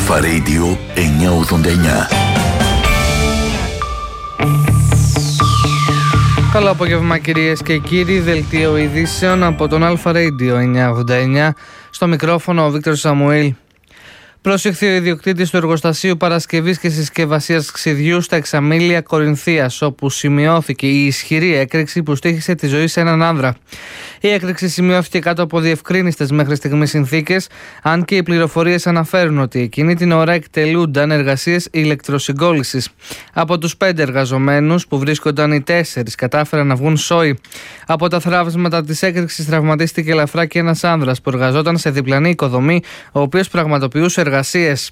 Αλφα Radio 989. Καλό απόγευμα κυρίες και κύριοι, δελτίο ειδήσεων από τον Αλφα Radio 989. Στο μικρόφωνο ο Βίκτορ Σαμουήλ. Πρόσεχθη ο ιδιοκτήτης του εργοστασίου παρασκευής και συσκευασίας ξυδιού στα Εξαμήλια Κορινθίας, όπου σημειώθηκε η ισχυρή έκρηξη που στοίχησε τη ζωή σε έναν άνδρα. Η έκρηξη σημειώθηκε κάτω από διευκρίνιστες μέχρι στιγμής συνθήκες, αν και οι πληροφορίες αναφέρουν ότι εκείνη την ώρα εκτελούνταν εργασίες ηλεκτροσυγκόλλησης. Από τους 5 εργαζομένους, που βρίσκονταν οι 4, κατάφεραν να βγουν σώοι. Από τα θραύσματα της έκρηξης τραυματίστηκε ελαφρά και ένας άνδρας που εργαζόταν σε διπλανή οικοδομή, ο οποίος πραγματοποιούσε εργασίες.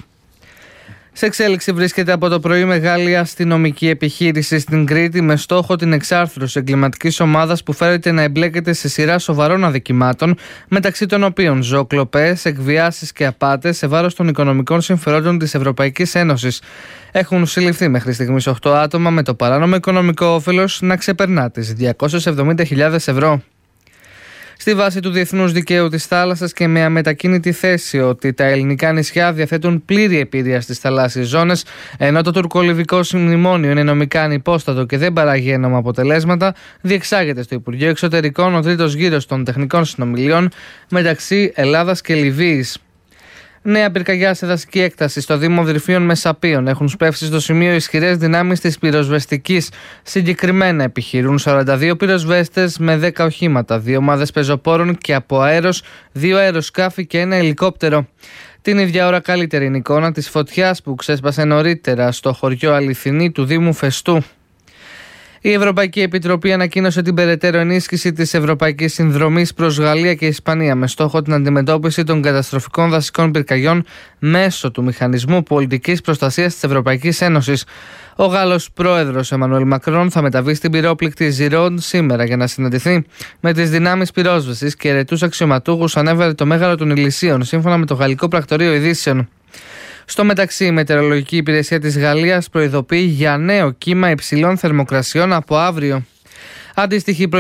Σε εξέλιξη βρίσκεται από το πρωί μεγάλη αστυνομική επιχείρηση στην Κρήτη με στόχο την εξάρθρωση εγκληματικής ομάδας που φέρεται να εμπλέκεται σε σειρά σοβαρών αδικημάτων, μεταξύ των οποίων ζωοκλοπές, εκβιάσεις και απάτες σε βάρος των οικονομικών συμφερόντων της Ευρωπαϊκής Ένωσης. Έχουν συλληφθεί μέχρι στιγμής 8 άτομα με το παράνομο οικονομικό όφελος να ξεπερνά τις 270.000 ευρώ. Στη βάση του διεθνούς δικαίου της θάλασσας και με αμετακίνητη θέση ότι τα ελληνικά νησιά διαθέτουν πλήρη επίρρεια στις θαλάσσιες ζώνες, ενώ το τουρκολιβικό μνημόνιο είναι νομικά ανυπόστατο και δεν παράγει ένομα αποτελέσματα, διεξάγεται στο Υπουργείο Εξωτερικών ο τρίτος γύρος των τεχνικών συνομιλιών μεταξύ Ελλάδας και Λιβύης. Νέα πυρκαγιά σε δασική έκταση στο Δήμο Δρυφίων Μεσαπίων. Έχουν σπεύσει στο σημείο ισχυρές δυνάμεις της πυροσβεστικής. Συγκεκριμένα επιχειρούν 42 πυροσβέστες με 10 οχήματα, 2 ομάδες πεζοπόρων και από αέρος, 2 αεροσκάφη και 1 ελικόπτερο. Την ίδια ώρα καλύτερη είναι η εικόνα της φωτιάς που ξέσπασε νωρίτερα στο χωριό Αληθινή του Δήμου Φεστού. Η Ευρωπαϊκή Επιτροπή ανακοίνωσε την περαιτέρω ενίσχυση της Ευρωπαϊκής Συνδρομής προς Γαλλία και Ισπανία με στόχο την αντιμετώπιση των καταστροφικών δασικών πυρκαγιών μέσω του Μηχανισμού Πολιτικής Προστασίας της Ευρωπαϊκής Ένωσης. Ο Γάλλος πρόεδρος Εμμανουέλ Μακρόν θα μεταβεί στην πυρόπληκτη Ζιρόντ σήμερα για να συναντηθεί με τις δυνάμεις πυρόσβεσης και ερετούς αξιωματούχους, ανέβαλε το Μέγαρο των Ηλυσίων, σύμφωνα με το Γαλλικό Πρακτορείο Ειδήσεων. Στο μεταξύ, η Μετεωρολογική Υπηρεσία της Γαλλίας προειδοποιεί για νέο κύμα υψηλών θερμοκρασιών από αύριο. Αντίστοιχη